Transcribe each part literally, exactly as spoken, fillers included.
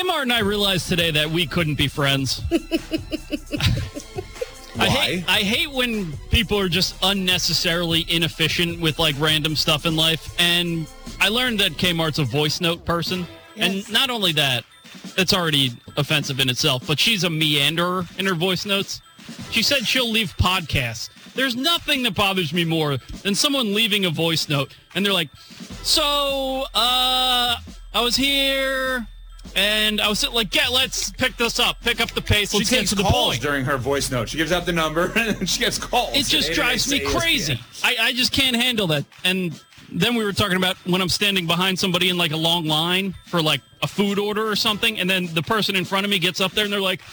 Kmart and I realized today that we couldn't be friends. Why? I hate, I hate when people are just unnecessarily inefficient with, like, random stuff in life. And I learned that Kmart's a voice note person. Yes. And not only that, it's already offensive in itself, but she's a meanderer in her voice notes. She said she'll leave podcasts. There's nothing that bothers me more than someone leaving a voice note, and they're like, so, uh, I was here... And I was like, yeah, let's pick this up. Pick up the pace. Let's she get takes to the calls point. During her voice note. She gives out the number, and then she gets calls. It just drives me crazy. I, I just can't handle that. And then we were talking about when I'm standing behind somebody in, like, a long line for, like, a food order or something, and then the person in front of me gets up there, and they're like,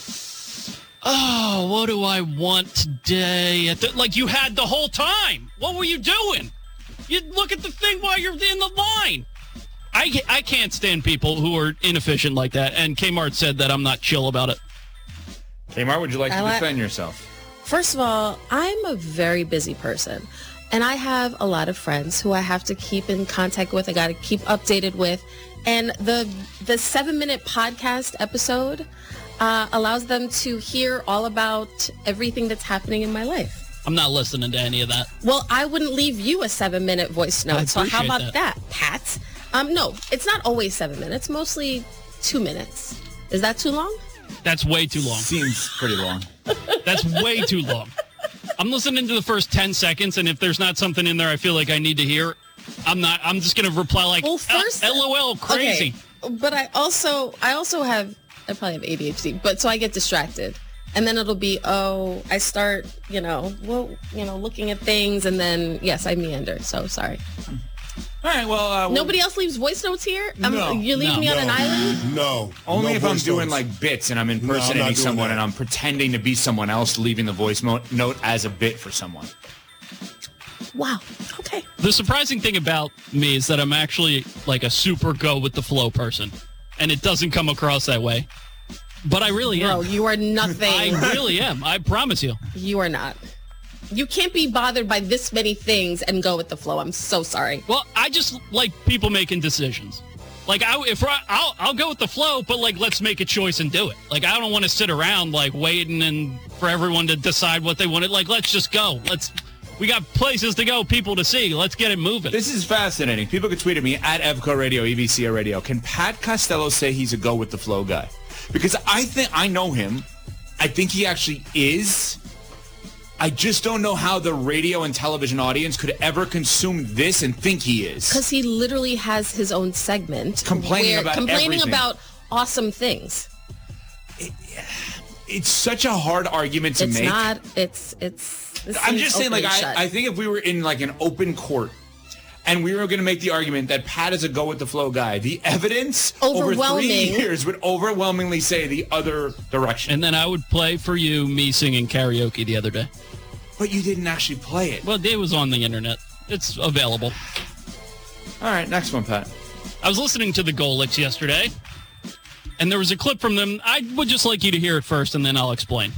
oh, what do I want today? At the, like, you had the whole time. What were you doing? You look at the thing while you're in the line. I, I can't stand people who are inefficient like that, and Kmart said that I'm not chill about it. Kmart, would you like to I defend li- yourself? First of all, I'm a very busy person, and I have a lot of friends who I have to keep in contact with. I got to keep updated with, and the the seven-minute podcast episode uh, allows them to hear all about everything that's happening in my life. I'm not listening to any of that. Well, I wouldn't leave you a seven-minute voice note, so how about that, that Pat? Um, no, it's not always seven minutes. Mostly two minutes. Is that too long? That's way too long. Seems pretty long. That's way too long. I'm listening to the first ten seconds, and if there's not something in there I feel like I need to hear, I'm not. I'm just going to reply like, well, first, LOL, crazy. Okay, but I also, I also have, I probably have A D H D, but so I get distracted. And then it'll be, oh, I start, you know, well, you know, looking at things, and then, yes, I meander. So, sorry. All right, well... Uh, Nobody else leaves voice notes here? No. Um, you leave no, me on no, an island? No. Only no if I'm doing, notes. like, bits and I'm No, impersonating I'm not doing someone that. and I'm pretending to be someone else leaving the voice mo- note as a bit for someone. Wow. Okay. The surprising thing about me is that I'm actually, like, a super go-with-the-flow person, and it doesn't come across that way. But I really am. Bro, you are nothing. I really am. I promise you. You are not. You can't be bothered by this many things and go with the flow. I'm so sorry. Well, I just like people making decisions. Like, I, if I, I'll, I'll go with the flow, but, like, let's make a choice and do it. Like, I don't want to sit around, like, waiting and for everyone to decide what they wanted. Like, let's just go. Let's. We got places to go, people to see. Let's get it moving. This is fascinating. People can tweet at me at Evco Radio, E V C A Radio. Can Pat Costello say he's a go-with-the-flow guy? Because I think I know him. I think he actually is. I just don't know how the radio and television audience could ever consume this and think he is. Because he literally has his own segment. Complaining where, about Complaining everything. about awesome things. It, it's such a hard argument to it's make. It's not. It's, it's, this I'm thing's just saying, open like, and I, shut. I think if we were in, like, an open court and we were going to make the argument that Pat is a go-with-the-flow guy, the evidence over Overwhelming. three years would overwhelmingly say the other direction. And then I would play for you me singing karaoke the other day. But you didn't actually play it. Well, it was on the internet. It's available. All right, next one, Pat. I was listening to the Golics yesterday, and there was a clip from them. I would just like you to hear it first, and then I'll explain.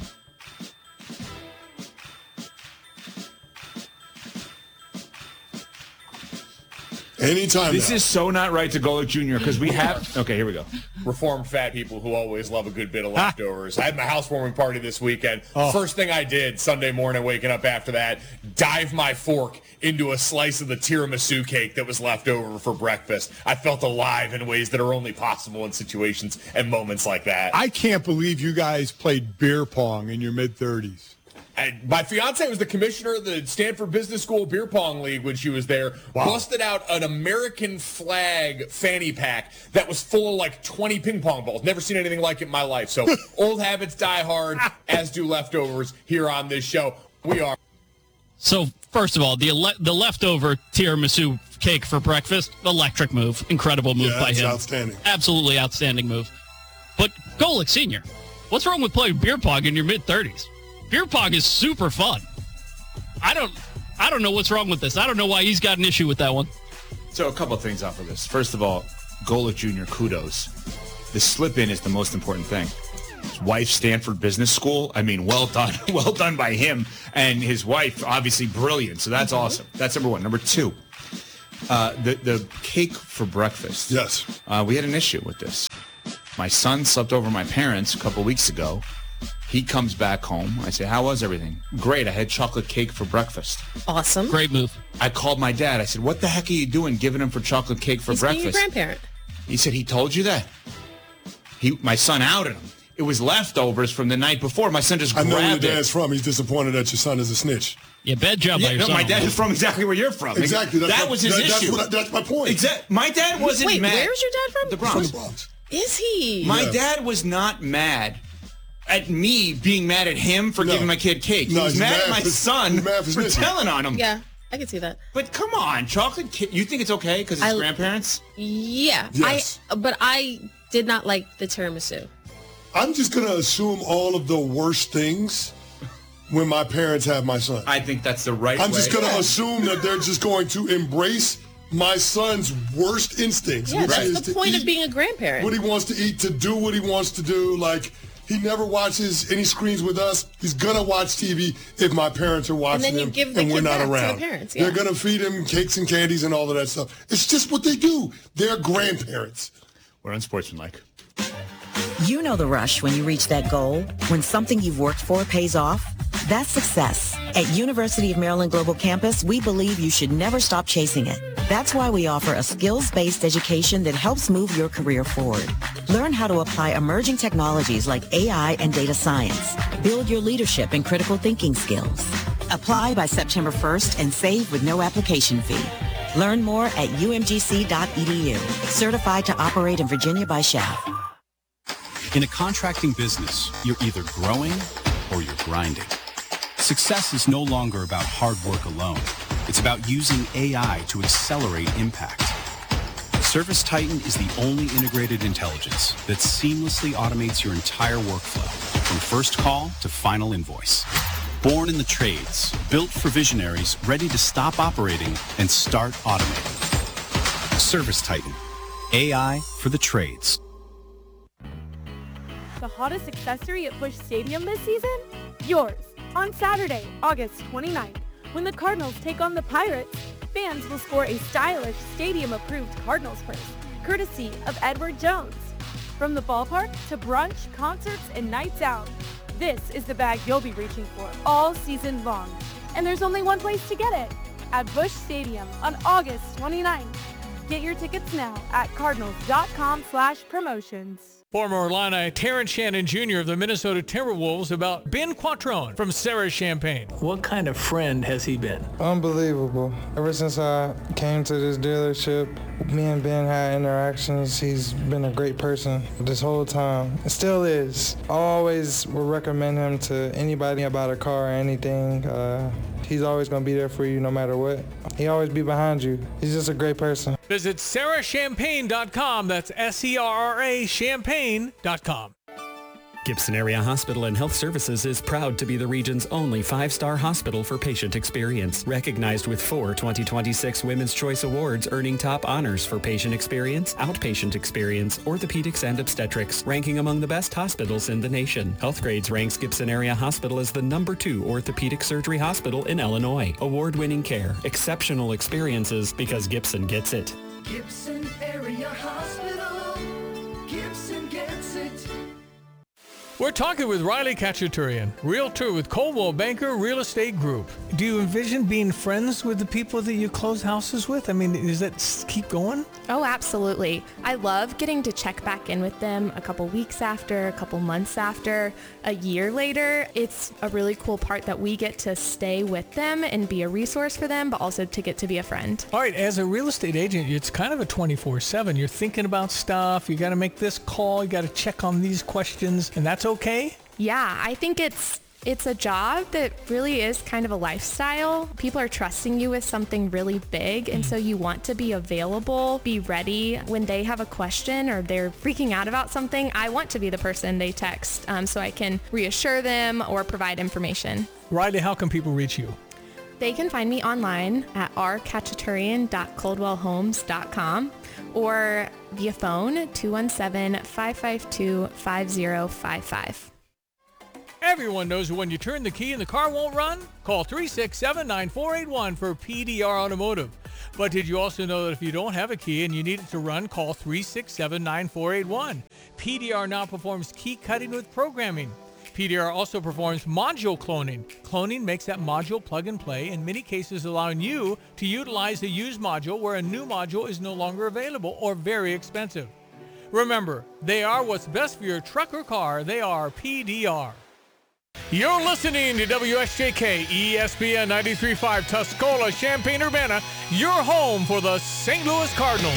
Anytime This now. is so not right to Golick Junior because we have... Okay, here we go. Reformed fat people who always love a good bit of leftovers. I had my housewarming party this weekend. Oh. First thing I did Sunday morning, waking up after that, dive my fork into a slice of the tiramisu cake that was left over for breakfast. I felt alive in ways that are only possible in situations and moments like that. I can't believe you guys played beer pong in your mid-thirties. And my fiance was the commissioner of the Stanford Business School Beer Pong League when she was there. Wow. Busted out an American flag fanny pack that was full of like twenty ping pong balls. Never seen anything like it in my life. So old habits die hard, as do leftovers here on this show. We are. So, first of all, the ele- the leftover tiramisu cake for breakfast, electric move. Incredible move Yeah, by that's him. outstanding. Absolutely outstanding move. But Golick Senior, what's wrong with playing beer pong in your mid-thirties? Beer pong is super fun. I don't I don't know what's wrong with this. I don't know why he's got an issue with that one. So a couple of things off of this. First of all, Golick Junior, kudos. The slip-in is the most important thing. His wife, Stanford Business School. I mean, well done. Well done by him. And his wife, obviously brilliant. So that's awesome. That's number one. Number two, uh, the, the cake for breakfast. Yes. Uh, we had an issue with this. My son slept over at my parents a couple weeks ago. He comes back home. I say, how was everything? Great. I had chocolate cake for breakfast. Awesome. Great move. I called my dad. I said, what the heck are you doing giving him for chocolate cake for He's breakfast? being a grandparent. He said, he told you that? He, my son outed him. It was leftovers from the night before. My son just I grabbed know where your it. dad's from. He's disappointed that your son is a snitch. Yeah, bad job Yeah, by your no, son. my dad is from exactly where you're from. Exactly. That's that my, was his that, issue. That's, what I, that's my point. Exactly. My dad wasn't Wait, mad. where's your dad from? The From Bronx. the Bronx. Is he? My Yeah. dad was not mad at me being mad at him for No. giving my kid cake. No, he was he's mad, mad at my for- son he's mad for for snitching. telling on him. Yeah, I can see that. But come on, chocolate cake. You think it's okay because it's I- grandparents? Yeah. Yes. I, but I did not like the tiramisu. I'm just going to assume all of the worst things when my parents have my son. I think that's the right I'm way. just going to assume that they're just going to embrace my son's worst instincts, Yeah, which that's is the to point eat of being a grandparent. what he wants to eat, to do what he wants to do. Like, he never watches any screens with us. He's going to watch T V if my parents are watching then you him give the and we're kid not back to the around. parents, yeah. They're going to feed him cakes and candies and all of that stuff. It's just what they do. They're grandparents. We're unsportsmanlike. You know the rush when you reach that goal, when something you've worked for pays off. That's success. At University of Maryland Global Campus, we believe you should never stop chasing it. That's why we offer a skills-based education that helps move your career forward. Learn how to apply emerging technologies like A I and data science. Build your leadership and critical thinking skills. Apply by September first and save with no application fee. Learn more at u m g c dot e d u. Certified to operate in Virginia by S H A F. In a contracting business, you're either growing or you're grinding. Success is no longer about hard work alone. It's about using A I to accelerate impact. ServiceTitan is the only integrated intelligence that seamlessly automates your entire workflow, from first call to final invoice. Born in the trades, built for visionaries ready to stop operating and start automating. ServiceTitan, A I for the trades. The hottest accessory at Busch Stadium this season? Yours. On Saturday, August twenty-ninth, when the Cardinals take on the Pirates, fans will score a stylish stadium-approved Cardinals purse, courtesy of Edward Jones. From the ballpark to brunch, concerts, and nights out, this is the bag you'll be reaching for all season long. And there's only one place to get it, at Busch Stadium on August twenty-ninth. Get your tickets now at cardinals.com slash promotions. Former Illini Terrence Shannon Junior of the Minnesota Timberwolves about Ben Quattrone from Sarah Champagne. What kind of friend has he been? Unbelievable. Ever since I came to this dealership, me and Ben had interactions. He's been a great person this whole time. It still is. I always would recommend him to anybody about a car or anything. Uh, he's always going to be there for you no matter what. He always be behind you. He's just a great person. Visit sarah champagne dot com. That's S E R R A champagne dot com. Gibson Area Hospital and Health Services is proud to be the region's only five-star hospital for patient experience, recognized with four twenty twenty-six Women's Choice Awards, earning top honors for patient experience, outpatient experience, orthopedics, and obstetrics, ranking among the best hospitals in the nation. Healthgrades ranks Gibson Area Hospital as the number two orthopedic surgery hospital in Illinois. Award-winning care, exceptional experiences, because Gibson gets it. Gibson Area Hospital. Gibson gets it. We're talking with Riley Kachaturian, realtor with Coldwell Banker Real Estate Group. Do you envision being friends with the people that you close houses with? I mean, does that s- keep going? Oh, absolutely. I love getting to check back in with them a couple weeks after, a couple months after, a year later. It's a really cool part that we get to stay with them and be a resource for them, but also to get to be a friend. All right, as a real estate agent, it's kind of a twenty-four seven. You're thinking about stuff. You got to make this call. You got to check on these questions, and that's okay? Yeah, I think it's it's a job that really is kind of a lifestyle. People are trusting you with something really big, and so you want to be available, be ready when they have a question or they're freaking out about something. I want to be the person they text um, so I can reassure them or provide information. Riley, how can people reach you? They can find me online at r kachaturian dot coldwell homes dot com or via phone two one seven, five five two, five zero five five. Everyone knows when you turn the key and the car won't run? Call three six seven, nine four eight one for P D R Automotive. But did you also know that if you don't have a key and you need it to run, call three six seven, nine four eight one. P D R now performs key cutting with programming. P D R also performs module cloning. Cloning makes that module plug and play, in many cases allowing you to utilize a used module where a new module is no longer available or very expensive. Remember, they are what's best for your truck or car. They are P D R. You're listening to W S J K E S P N ninety-three point five Tuscola, Champaign-Urbana, your home for the Saint Louis Cardinals.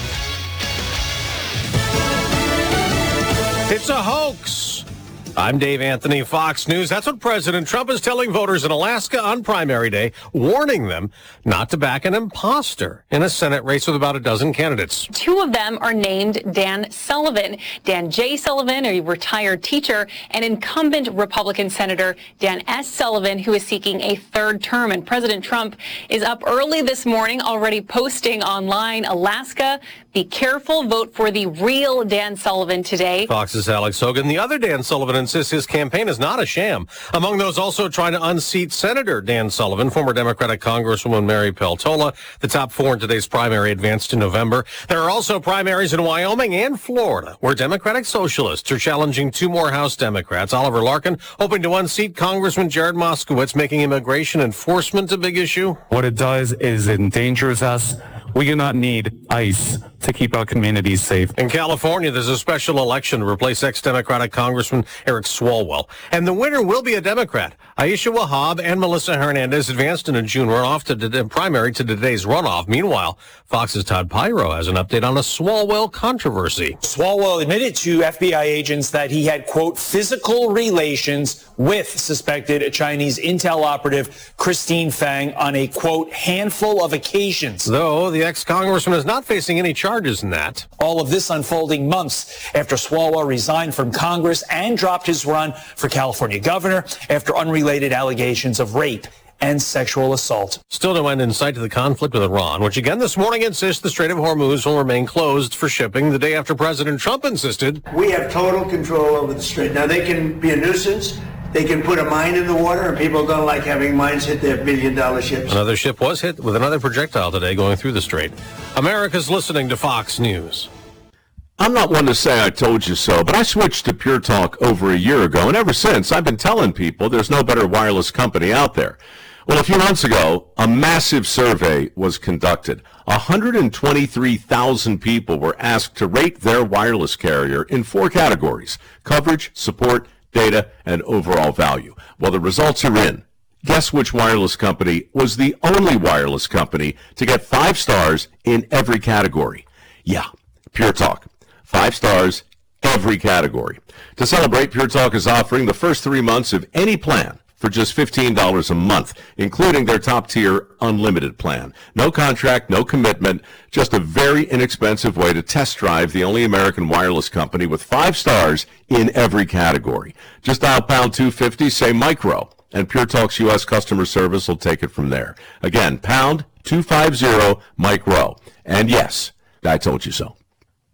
It's a hoax. I'm Dave Anthony, Fox News. That's what President Trump is telling voters in Alaska on primary day, warning them not to back an imposter in a Senate race with about a dozen candidates. Two of them are named Dan Sullivan. Dan J. Sullivan, a retired teacher, and incumbent Republican Senator Dan S. Sullivan, who is seeking a third term. And President Trump is up early this morning, already posting online, Alaska, be careful, vote for the real Dan Sullivan today. Fox's Alex Hogan. The other Dan Sullivan insists his campaign is not a sham. Among those also trying to unseat Senator Dan Sullivan, former Democratic Congresswoman Mary Peltola. The top four in today's primary advanced to November. There are also primaries in Wyoming and Florida, where Democratic Socialists are challenging two more House Democrats. Oliver Larkin hoping to unseat Congressman Jared Moskowitz, making immigration enforcement a big issue. What it does is it endangers us. We do not need ICE to keep our communities safe. In California, there's a special election to replace ex-Democratic Congressman Eric Swalwell. And the winner will be a Democrat. Aisha Wahab and Melissa Hernandez advanced in a June runoff to the primary to today's runoff. Meanwhile, Fox's Todd Pyro has an update on a Swalwell controversy. Swalwell admitted to F B I agents that he had, quote, physical relations with suspected Chinese intel operative Christine Fang on a, quote, handful of occasions. Though the ex-congressman is not facing any charges in that. All of this unfolding months after Swalwell resigned from Congress and dropped his run for California governor after unrelated allegations of rape and sexual assault. Still no end in sight to the conflict with Iran, which again this morning insists the Strait of Hormuz will remain closed for shipping the day after President Trump insisted. We have total control over the strait. Now, they can be a nuisance. They can put a mine in the water, and people don't like having mines hit their billion-dollar ships. Another ship was hit with another projectile today going through the strait. America's listening to Fox News. I'm not one to say I told you so, but I switched to Pure Talk over a year ago, and ever since I've been telling people there's no better wireless company out there. Well, a few months ago, a massive survey was conducted. one hundred twenty-three thousand people were asked to rate their wireless carrier in four categories: coverage, support, data, and overall value. Well, the results are in. Guess which wireless company was the only wireless company to get five stars in every category? Yeah, Pure Talk. Five stars, every category. To celebrate, Pure Talk is offering the first three months of any plan for just fifteen dollars a month, including their top-tier unlimited plan. No contract, no commitment, just a very inexpensive way to test drive the only American wireless company with five stars in every category. Just dial pound two fifty, say micro, and Pure Talk's U S customer service will take it from there. Again, pound two fifty, micro. And yes, I told you so.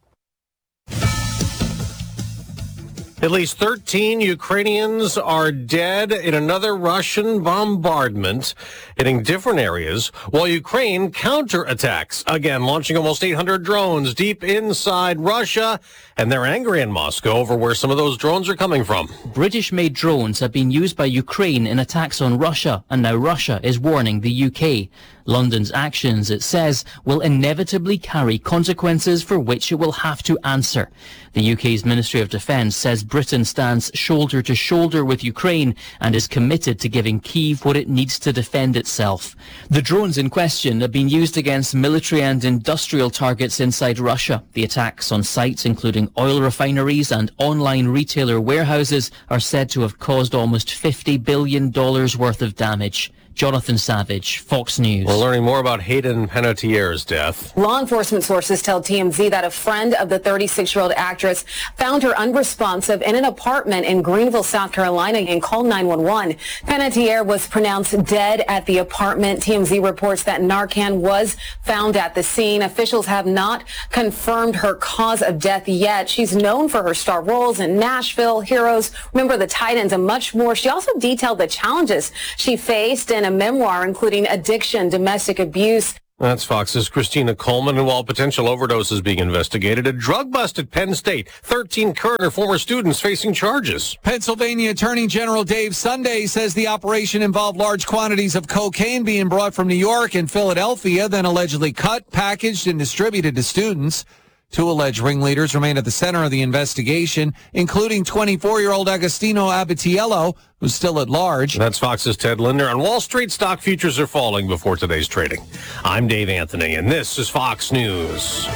At least thirteen Ukrainians are dead in another Russian bombardment hitting different areas, while Ukraine counterattacks, again launching almost eight hundred drones deep inside Russia, and they're angry in Moscow over where some of those drones are coming from. British-made drones have been used by Ukraine in attacks on Russia, and now Russia is warning the U K. London's actions, it says, will inevitably carry consequences for which it will have to answer. The U K's Ministry of Defence says Britain stands shoulder to shoulder with Ukraine and is committed to giving Kyiv what it needs to defend itself. The drones in question have been used against military and industrial targets inside Russia. The attacks on sites including oil refineries and online retailer warehouses are said to have caused almost fifty billion dollars worth of damage. Jonathan Savage, Fox News. We're learning more about Hayden Panettiere's death. Law enforcement sources tell T M Z that a friend of the thirty-six-year-old actress found her unresponsive in an apartment in Greenville, South Carolina, and called nine one one. Panettiere was pronounced dead at the apartment. T M Z reports that Narcan was found at the scene. Officials have not confirmed her cause of death yet. She's known for her star roles in Nashville, Heroes, Remember the Titans, and much more. She also detailed the challenges she faced in a memoir, including addiction, domestic abuse, That's Fox's Christina Coleman. And while potential overdose is being investigated, a drug bust at Penn State. thirteen current or former students facing charges. Pennsylvania Attorney General Dave Sunday says the operation involved large quantities of cocaine being brought from New York and Philadelphia, then allegedly cut, packaged, and distributed to students. Two alleged ringleaders remain at the center of the investigation, including twenty-four-year-old Agostino Abatiello, who's still at large. That's Fox's Ted Linder. On Wall Street, stock futures are falling before today's trading. I'm Dave Anthony, and this is Fox News.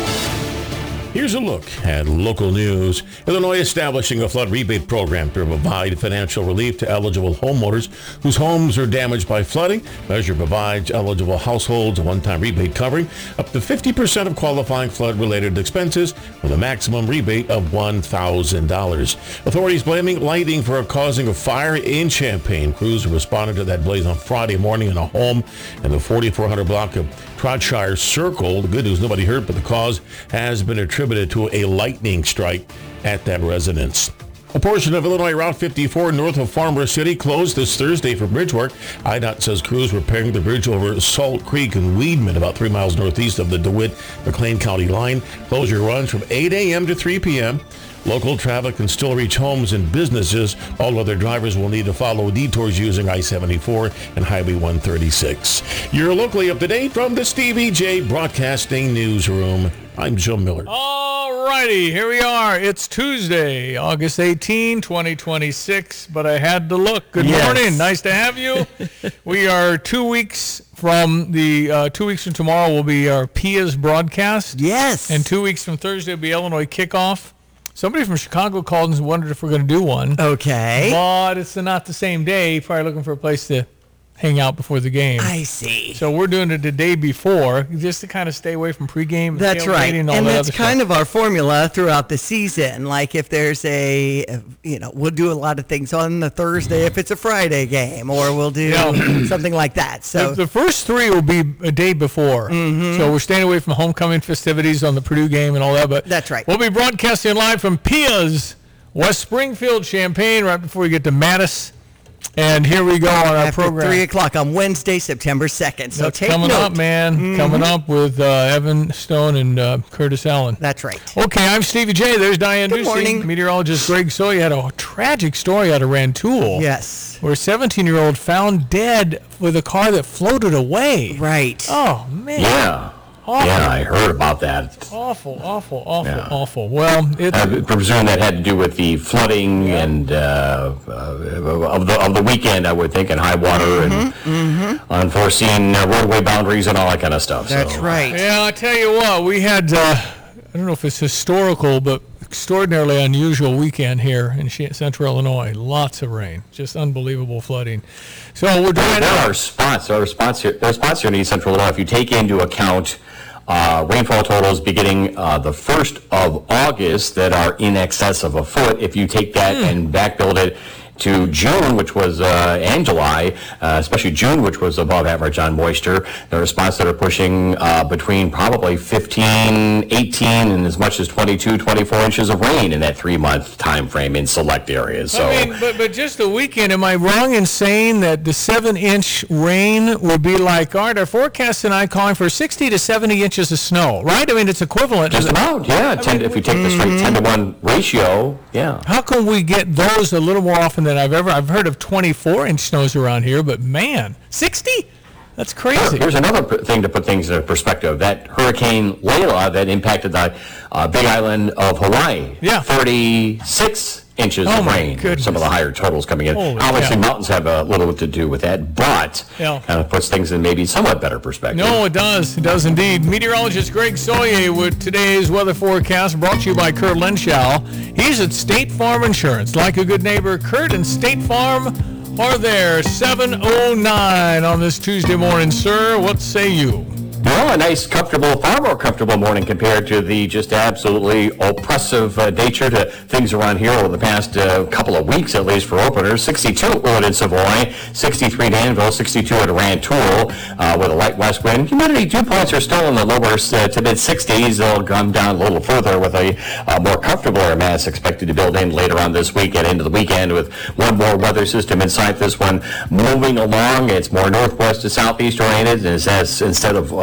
Here's a look at local news. Illinois establishing a flood rebate program to provide financial relief to eligible homeowners whose homes are damaged by flooding. Measure provides eligible households a one-time rebate covering up to fifty percent of qualifying flood-related expenses with a maximum rebate of one thousand dollars. Authorities blaming lighting for causing a fire in Champaign. Crews responded to that blaze on Friday morning in a home in the forty-four hundred block of Troutshire Circle. The good news, nobody hurt, but the cause has been attributed to a lightning strike at that residence. A portion of Illinois Route fifty-four north of Farmer City closed this Thursday for bridge work. I D O T says crews repairing the bridge over Salt Creek and Weedman, about three miles northeast of the DeWitt-McLean County line. Closure runs from eight a.m. to three p.m. Local traffic can still reach homes and businesses. All other drivers will need to follow detours using I seventy-four and Highway one thirty-six. You're locally up to date from the Stevie J Broadcasting Newsroom. I'm Joe Miller. All righty, here we are. It's Tuesday, August eighteenth, twenty twenty-six, but I had to look. Good Yes. morning. Nice to have you. We are two weeks from the, uh, two weeks from tomorrow will be our P I A S broadcast. Yes. And two weeks from Thursday will be Illinois kickoff. Somebody from Chicago called and wondered if we're going to do one. Okay. But it's not the same day. Probably looking for a place to hang out before the game. I see. So we're doing it the day before just to kind of stay away from pregame. That's right. And, all And that that's other kind stuff. of our formula throughout the season. Like if there's a, you know, we'll do a lot of things on the Thursday if it's a Friday game, or we'll do Yeah. something like that. So the, the first three will be a day before. Mhm. So we're staying away from homecoming festivities on the Purdue game and all that. But that's right. We'll be broadcasting live from P I A S, West Springfield, Champaign, right before we get to Mattis. And here we go on our after program. three o'clock on Wednesday, September second. So That's take coming note. up, man. Mhm. Coming up with uh, Evan Stone and uh, Curtis Allen. That's right. Okay, I'm Stevie J. There's Diane Good Ducey. morning. Meteorologist Greg Soy had a tragic story out of Rantoul. Yes. Where a seventeen-year-old found dead with a car that floated away. Right. Oh, man. Yeah. Awful. Yeah, I heard about that. Awful, awful, awful, Yeah. awful. Well, it's... I presume that had to do with the flooding and uh, uh, of the of the weekend, I would think, and high water and unforeseen uh, roadway boundaries and all that kind of stuff. That's so. right. Yeah, I tell you what, we had, uh, I don't know if it's historical, but extraordinarily unusual weekend here in Sh- central Illinois. Lots of rain. Just unbelievable flooding. So we're doing There are spots. There are spots here. There are spots here in East Central Illinois. If you take into account uh, rainfall totals beginning uh, the first of August that are in excess of a foot, if you take that and backbuild it to June, which was, uh, and July, uh, especially June, which was above average on moisture. There are spots that are pushing uh, between probably fifteen, eighteen, and as much as twenty-two, twenty-four inches of rain in that three-month time frame in select areas. So, I mean, but, but just the weekend, am I wrong in saying that the seven-inch rain would be like, all right, our forecast tonight calling for sixty to seventy inches of snow, right? I mean, it's equivalent. just about, yeah. ten, if we take the straight ten to one ratio, yeah. How can we get those a little more often than I've ever? I've heard of twenty-four inch snows around here, but man, sixty? That's crazy. Here's another p- thing to put things into perspective. That Hurricane Layla that impacted the uh, Big Island of Hawaii. Yeah. thirty-six inches Oh, of my rain. goodness. Some of the higher totals coming in. Holy Obviously, cow. mountains have a little to do with that, but Yeah. kind of puts things in maybe somewhat better perspective. No, it does. It does indeed. Meteorologist Greg Soye with today's weather forecast brought to you by Kurt Lenschow. He's at State Farm Insurance. Like a good neighbor, Kurt and State Farm are there. seven oh nine on this Tuesday morning, sir. What say you? Well, a nice, comfortable, far more comfortable morning compared to the just absolutely oppressive uh, nature to things around here over the past uh, couple of weeks, at least for openers. sixty-two at Willard and Savoy, sixty-three Danville, sixty-two at Rantoul uh, with a light west wind. Humidity dew points are still in the lower uh, to mid-sixties. They'll come down a little further with a uh, more comfortable air mass expected to build in later on this week and into the weekend with one more weather system inside this one moving along. It's more northwest to southeast oriented, and it says instead of uh,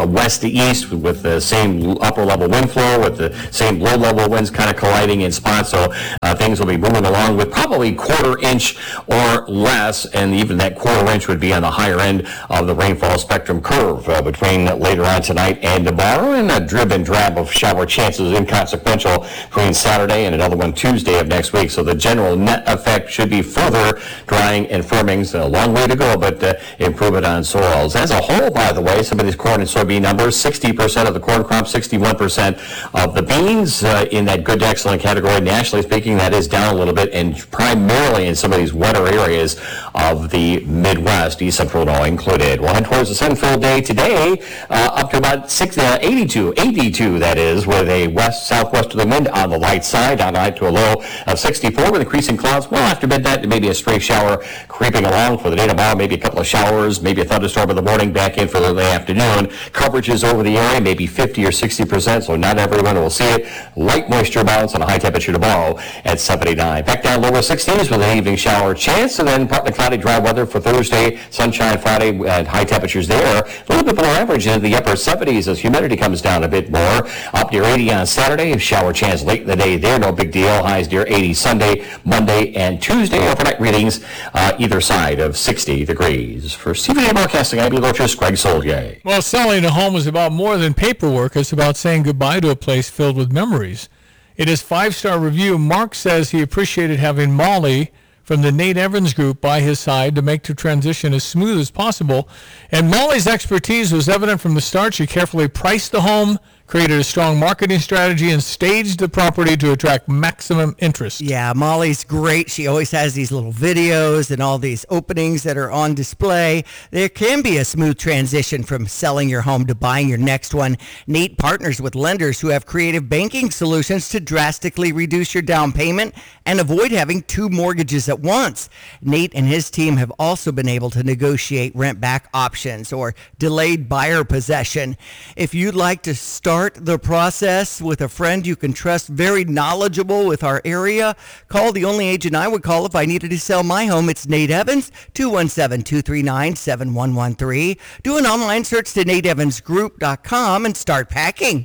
from west to east with the same upper level wind flow, with the same low level winds kind of colliding in spots. So uh, things will be moving along with probably quarter inch or less, and even that quarter inch would be on the higher end of the rainfall spectrum curve uh, between later on tonight and tomorrow, and a drib and drab of shower chances inconsequential between Saturday and another one Tuesday of next week. So the general net effect should be further drying and firming. So a long way to go, but uh, improvement on soils. As a whole, by the way, some of these corn and soybean numbers, sixty percent of the corn crop, sixty-one percent of the beans uh, in that good to excellent category. Nationally speaking, that is down a little bit, and primarily in some of these wetter areas of the Midwest, East Central Illinois included. We'll head towards the sun-filled day today, uh, up to about six, uh, eighty-two, eighty-two that is, with a west southwesterly wind on the light side, down high to a low of sixty-four with increasing clouds. Well, after midnight, maybe a stray shower creeping along for the day tomorrow, maybe a couple of showers, maybe a thunderstorm in the morning, back in for the late afternoon. Coverage is over the area, maybe fifty or sixty percent, so not everyone will see it. Light moisture balance and a high temperature tomorrow at seventy-nine. Back down lower sixties with an evening shower chance, and then partly cloudy dry weather for Thursday, sunshine Friday, and high temperatures there. A little bit below average into the upper seventies as humidity comes down a bit more. Up near eighty on Saturday, shower chance late in the day there, no big deal. Highs near eighty Sunday, Monday, and Tuesday. Overnight readings uh, either side of sixty degrees. For C V A Broadcasting, I'm your host, Greg Solier. Well, selling a home is about more than paperwork. It's about saying goodbye to a place filled with memories. In his five-star review, Mark says he appreciated having Molly from the Nate Evans Group by his side to make the transition as smooth as possible. And Molly's expertise was evident from the start. She carefully priced the home, created a strong marketing strategy, and staged the property to attract maximum interest. Yeah, Molly's great. She always has these little videos and all these openings that are on display. There can be a smooth transition from selling your home to buying your next one. Nate partners with lenders who have creative banking solutions to drastically reduce your down payment and avoid having two mortgages at once. Nate and his team have also been able to negotiate rent-back options or delayed buyer possession. If you'd like to start the process with a friend you can trust, very knowledgeable with our area, call the only agent I would call if I needed to sell my home. It's Nate Evans, two one seven, two three nine, seven one one three. Do an online search to nate evans group dot com and start packing.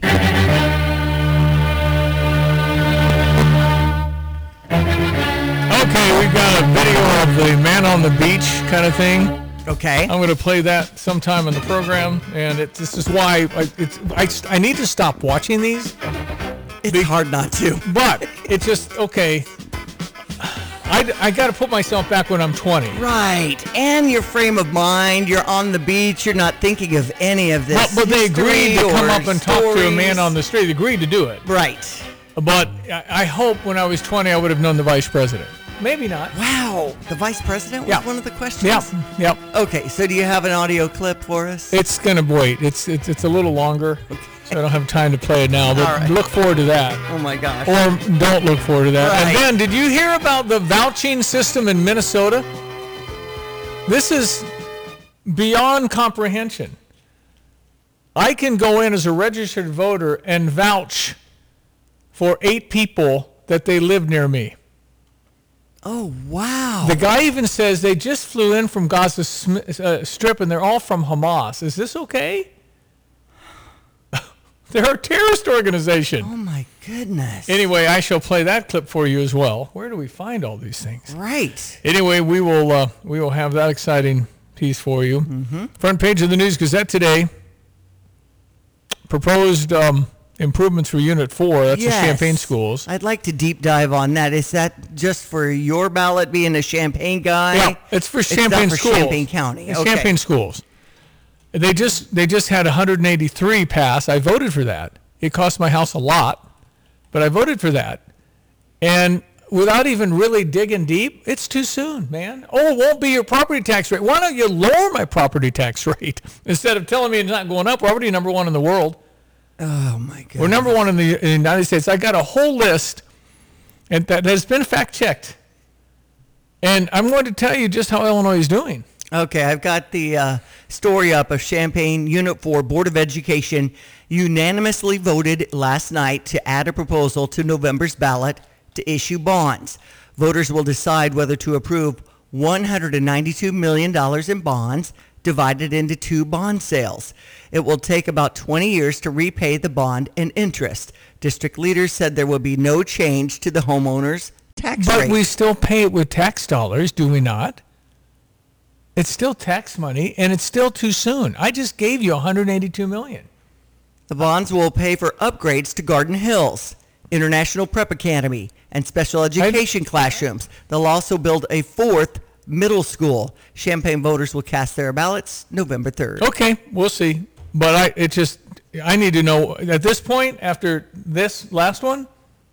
Okay, we've got a video of the man on the beach kind of thing. Okay. I'm going to play that sometime in the program, and it, this is why I, it's, I, I need to stop watching these. It's Be, hard not to. But it's just, okay, I, I got to put myself back when I'm twenty. Right. And your frame of mind, you're on the beach, you're not thinking of any of this. Well, but they agreed to come up and stories. talk to a man on the street. They agreed to do it. Right. But I, I hope when I was twenty, I would have known the vice president. Maybe not. Wow. The vice president was yeah. one of the questions? Yep. Yep. Okay, so do you have an audio clip for us? It's going to wait. It's, it's it's a little longer, okay. So I don't have time to play it now. But right. Look forward to that. Oh, my gosh. Or don't look forward to that. Right. And then, did you hear about the vouching system in Minnesota? This is beyond comprehension. I can go in as a registered voter and vouch for eight people that they live near me. Oh, wow. The guy even says they just flew in from Gaza uh, Strip, and they're all from Hamas. Is this okay? They're a terrorist organization. Oh, my goodness. Anyway, I shall play that clip for you as well. Where do we find all these things? Right. Anyway, we will uh, we will have that exciting piece for you. Mm-hmm. Front page of the News Gazette today. Proposed um, improvements for Unit four. That's yes. the Champaign schools. I'd like to deep dive on that. Is that just for your ballot, being a Champaign guy? Yeah, it's for Champaign it's not for schools. Champaign County. It's okay. Champaign schools. They just they just had one hundred eighty-three pass. I voted for that. It cost my house a lot, but I voted for that. And without even really digging deep, it's too soon, man. Oh, it won't be your property tax rate. Why don't you lower my property tax rate instead of telling me it's not going up? We're already number one in the world. Oh, my God. We're number one in the, in the United States. I got a whole list and that has been fact-checked. And I'm going to tell you just how Illinois is doing. Okay, I've got the uh, story up of Champaign Unit four Board of Education unanimously voted last night to add a proposal to November's ballot to issue bonds. Voters will decide whether to approve one hundred ninety-two million dollars in bonds divided into two bond sales. It will take about twenty years to repay the bond and interest. District leaders said there will be no change to the homeowners' tax But rate. we still pay it with tax dollars, do we not? It's still tax money, and it's still too soon. I just gave you one hundred eighty-two million dollars. The bonds will pay for upgrades to Garden Hills, International Prep Academy, and special education classrooms. They'll also build a fourth middle school. Champaign voters will cast their ballots November third. Okay, we'll see. But I it just I need to know at this point, after this last one,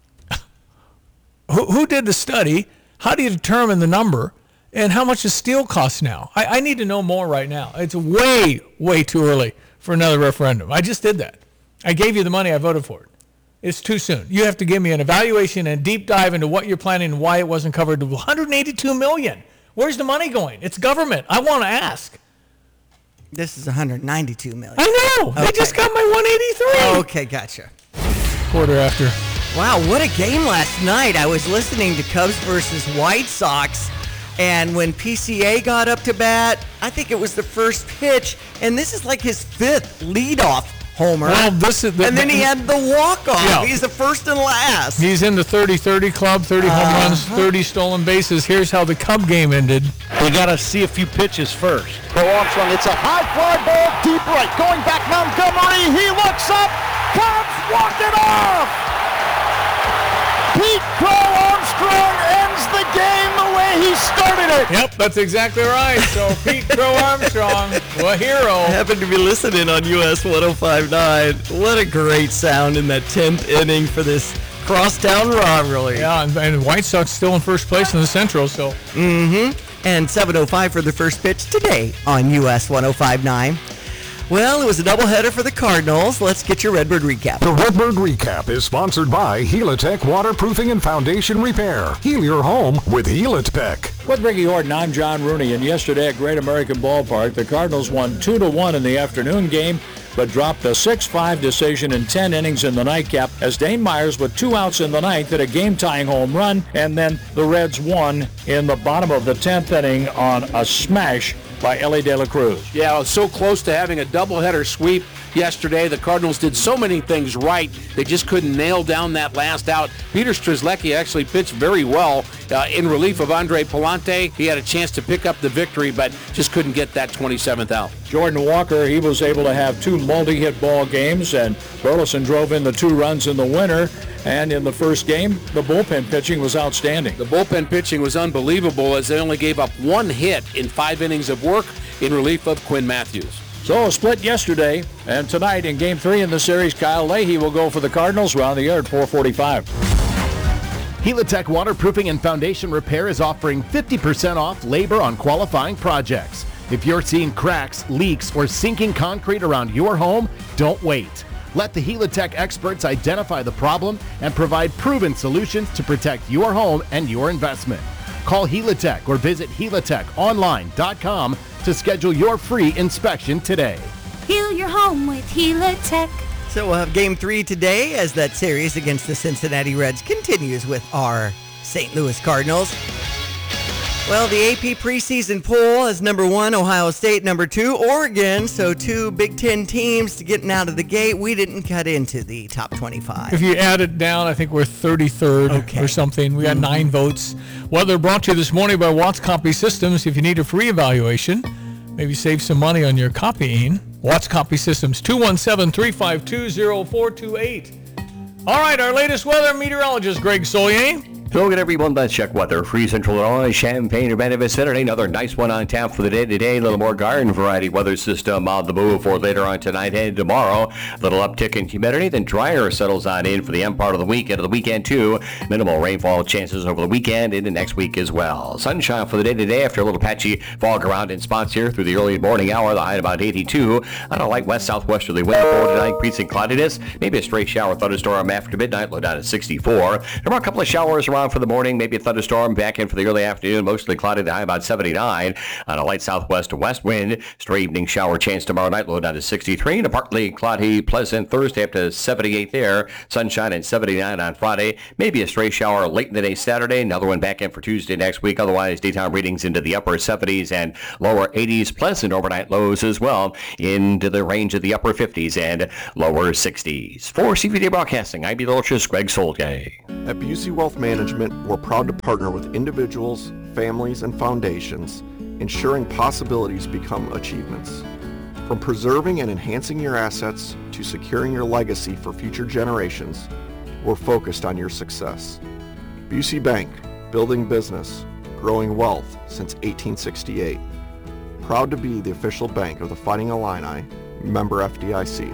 who, who did the study? How do you determine the number? And how much does steel cost now? I, I need to know more right now. It's way, way too early for another referendum. I just did that. I gave you the money. I voted for it. It's too soon. You have to give me an evaluation and deep dive into what you're planning and why it wasn't covered to one hundred eighty-two million dollars. Where's the money going? It's government. I want to ask. This is one hundred ninety-two million dollars. I know. Okay. They just got my one eighty-three. Okay, gotcha. Quarter after. Wow, what a game last night. I was listening to Cubs versus White Sox, and when P C A got up to bat, I think it was the first pitch, and this is like his fifth leadoff homer. Well, this is the, and then he had the walk-off. Yeah. He's the first and last. He's in the thirty thirty club, thirty home Uh-huh. runs, thirty stolen bases. Here's how the Cub game ended. We got to see a few pitches first. Crow Armstrong, it's a high fly ball, deep right, going back Montgomery, he looks up, Cubs walk it off! Pete Crow Armstrong ends the game the way he started it! Yep, that's exactly right. So Pete Crow Armstrong, a hero. I happen to be listening on U S ten fifty-nine. What a great sound in that tenth inning for this crosstown rivalry. Yeah, and, and White Sox still in first place in the Central, so. Mm-hmm. And seven oh five for the first pitch today on U S ten fifty-nine. Well, it was a doubleheader for the Cardinals. Let's get your Redbird recap. The Redbird Recap is sponsored by Helitech Waterproofing and Foundation Repair. Heal your home with Helitech. With Ricky Horton, I'm John Rooney, and yesterday at Great American Ballpark, the Cardinals won two to one in the afternoon game, but dropped a six five decision in ten innings in the nightcap as Dane Myers, with two outs in the ninth, hit a game-tying home run, and then the Reds won in the bottom of the tenth inning on a smash by Ellie De La Cruz. Yeah, it was so close to having a doubleheader sweep yesterday. The Cardinals did so many things right. They just couldn't nail down that last out. Peter Strzelecki actually pitched very well uh, in relief of Andre Palante. He had a chance to pick up the victory, but just couldn't get that twenty-seventh out. Jordan Walker, he was able to have two multi-hit ball games, and Burleson drove in the two runs in the winner. And in the first game, the bullpen pitching was outstanding. The bullpen pitching was unbelievable as they only gave up one hit in five innings of work in relief of Quinn Matthews. So a split yesterday, and tonight in game three in the series, Kyle Leahy will go for the Cardinals. Round the yard, four forty-five. Helitech Waterproofing and Foundation Repair is offering fifty percent off labor on qualifying projects. If you're seeing cracks, leaks, or sinking concrete around your home, don't wait. Let the Helitech experts identify the problem and provide proven solutions to protect your home and your investment. Call Helitech or visit helitech online dot com to schedule your free inspection today. Heal your home with Helitech. So we'll have game three today as that series against the Cincinnati Reds continues with our Saint Louis Cardinals. Well, the A P preseason poll is number one, Ohio State, number two, Oregon. So two Big Ten teams getting out of the gate. We didn't cut into the top twenty-five. If you add it down, I think we're thirty-third Okay. or something. We got Mhm. nine votes. Well, they're brought to you this morning by Watts Copy Systems. If you need a free evaluation, maybe save some money on your copying. Watts Copy Systems, two one seven, three five two, zero four two eight. All right, our latest weather meteorologist, Greg Solier. Hello again, everyone. Let's check weather. Free Central Illinois, Champaign, Urbana vicinity. Another nice one on tap for the day today. A little more garden variety weather system on the move for later on tonight and tomorrow. A little uptick in humidity, then drier settles on in for the end part of the week and of the weekend too. Minimal rainfall chances over the weekend into next week as well. Sunshine for the day today after a little patchy fog around in spots here through the early morning hour. The high at about eighty-two. On a light west southwesterly wind for tonight. Increasing cloudiness. Maybe a stray shower thunderstorm after midnight. Low down at sixty-four. There are a couple of showers around around for the morning, maybe a thunderstorm back in for the early afternoon. Mostly cloudy, the high about seventy-nine. On a light southwest to west wind. Stray evening shower chance tomorrow night, low down to sixty-three. And a partly cloudy, pleasant Thursday up to seventy-eight there. Sunshine and seventy-nine on Friday. Maybe a stray shower late in the day Saturday. Another one back in for Tuesday next week. Otherwise, daytime readings into the upper seventies and lower eighties. Pleasant overnight lows as well into the range of the upper fifties and lower sixties. For C V D Broadcasting, I'm Belch's Greg Solgay. At Busey Wealth Management, we're proud to partner with individuals, families, and foundations, ensuring possibilities become achievements. From preserving and enhancing your assets to securing your legacy for future generations, we're focused on your success. Busey Bank, building business, growing wealth since eighteen sixty-eight. Proud to be the official bank of the Fighting Illini, member F D I C.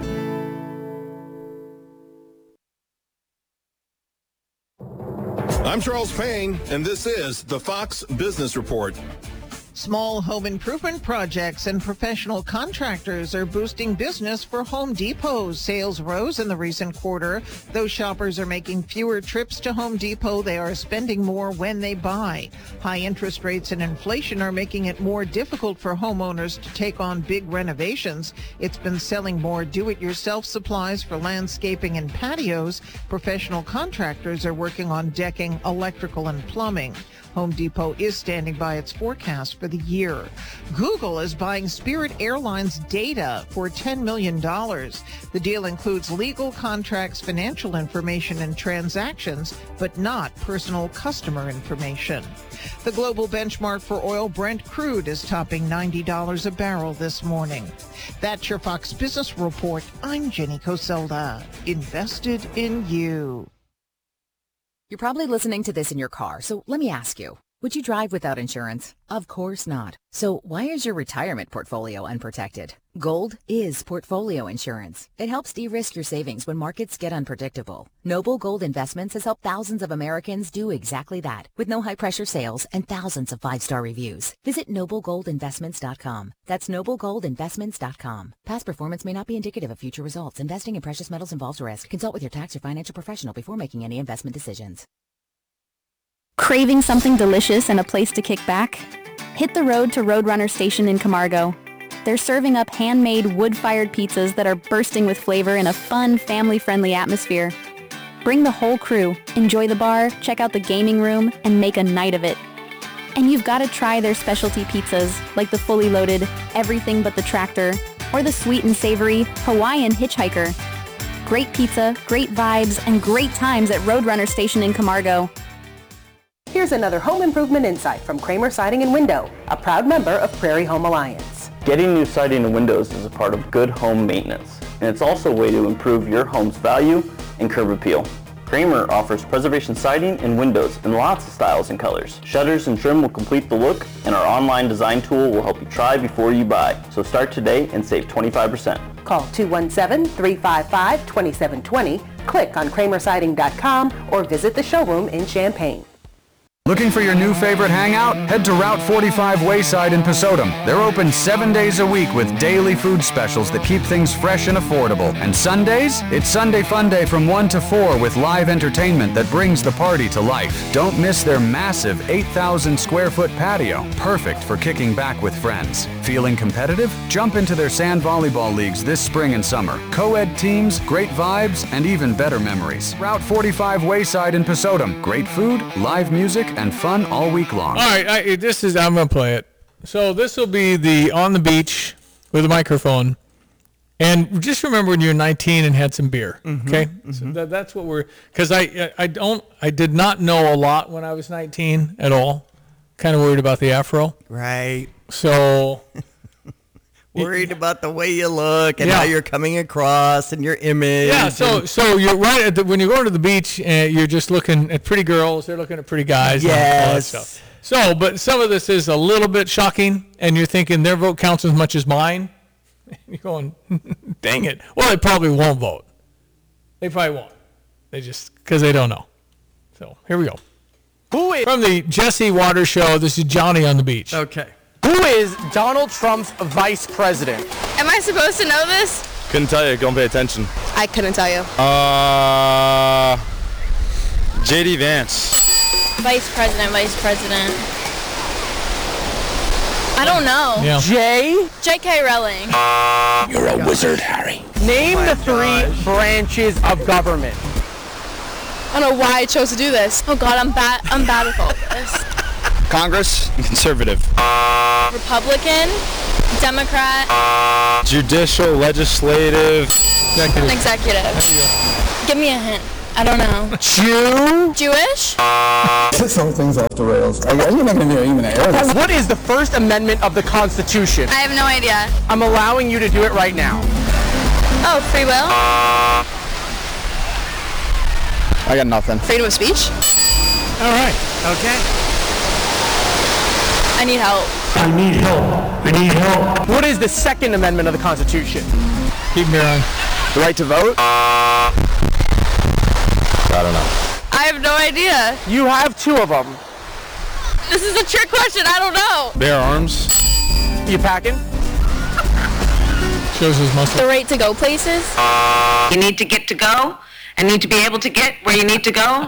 I'm Charles Payne, and this is the Fox Business Report. Small home improvement projects and professional contractors are boosting business for Home Depot. Sales rose in the recent quarter. Though shoppers are making fewer trips to Home Depot, they are spending more when they buy. High interest rates and inflation are making it more difficult for homeowners to take on big renovations. It's been selling more do-it-yourself supplies for landscaping and patios. Professional contractors are working on decking, electrical, and plumbing. Home Depot is standing by its forecast for the year. Google is buying Spirit Airlines data for ten million dollars. The deal includes legal contracts, financial information, and transactions, but not personal customer information. The global benchmark for oil Brent crude is topping ninety dollars a barrel this morning. That's your Fox Business Report. I'm Jenny Coselda. Invested in you. You're probably listening to this in your car, so let me ask you, would you drive without insurance? Of course not. So why is your retirement portfolio unprotected? Gold is portfolio insurance. It helps de-risk your savings when markets get unpredictable. Noble Gold Investments has helped thousands of Americans do exactly that, with no high-pressure sales and thousands of five-star reviews. Visit noble gold investments dot com. That's noble gold investments dot com. Past performance may not be indicative of future results. Investing in precious metals involves risk. Consult with your tax or financial professional before making any investment decisions. Craving something delicious and a place to kick back? Hit the road to Roadrunner Station in Camargo. They're serving up handmade wood-fired pizzas that are bursting with flavor in a fun, family-friendly atmosphere. Bring the whole crew, enjoy the bar, check out the gaming room, and make a night of it. And you've got to try their specialty pizzas, like the fully loaded Everything But the Tractor, or the sweet and savory Hawaiian Hitchhiker. Great pizza, great vibes, and great times at Roadrunner Station in Camargo. Here's another home improvement insight from Kramer Siding and Window, a proud member of Prairie Home Alliance. Getting new siding and windows is a part of good home maintenance, and it's also a way to improve your home's value and curb appeal. Kramer offers preservation siding and windows in lots of styles and colors. Shutters and trim will complete the look, and our online design tool will help you try before you buy. So start today and save twenty-five percent. Call two one seven, three five five, two seven two zero, click on kramer siding dot com, or visit the showroom in Champaign. Looking for your new favorite hangout? Head to Route forty-five Wayside in Pasodum. They're open seven days a week with daily food specials that keep things fresh and affordable. And Sundays? It's Sunday Fun Day from one to four with live entertainment that brings the party to life. Don't miss their massive eight thousand square foot patio, perfect for kicking back with friends. Feeling competitive? Jump into their sand volleyball leagues this spring and summer. Co-ed teams, great vibes, and even better memories. Route forty-five Wayside in Pasodum. Great food, live music, and fun all week long. All right, I, this is, I'm going to play it. So this will be the on the beach with a microphone. And just remember when you were nineteen and had some beer, Mm-hmm, okay? mm-hmm. So that, that's what we're, because I, I don't, I did not know a lot when I was nineteen at all. Kind of worried about the afro. Right. So. Worried about the way you look and Yeah. how you're coming across and your image. Yeah, so and- so you're right at the, when you go to the beach, uh, you're just looking at pretty girls. They're looking at pretty guys. and all that Yes. stuff. So, but some of this is a little bit shocking, and you're thinking their vote counts as much as mine. And you're going, dang it. Well, they probably won't vote. They probably won't. They just because they don't know. So here we go. Who is from the Jesse Waters Show? This is Johnny on the beach. Okay. Who is Donald Trump's vice president? Am I supposed to know this? Couldn't tell you. Don't pay attention. I couldn't tell you. Uh, J D Vance. Vice president, vice president. I don't know. Yeah. J. J K. Rowling. You're a wizard, Harry. Name the three branches of government. I don't know why I chose to do this. Oh God, I'm bad. I'm bad with all this. Congress, conservative. Republican, Democrat, Judicial, legislative. and executive. Give me a hint. I don't know. Jew. Jewish? Some things off the rails. Are you not going to even air What is the First Amendment of the Constitution? I have no idea. I'm allowing you to do it right now. Oh, free will? I got nothing. Freedom of speech? All right. Okay. I need help. I need help. I need help. What is the Second Amendment of the Constitution? Keep me on. The right to vote? I don't know. I have no idea. You have two of them. This is a trick question. I don't know. Bear arms. You packing? Shows his muscle. The right to go places? You need to get to go and need to be able to get where you need to go.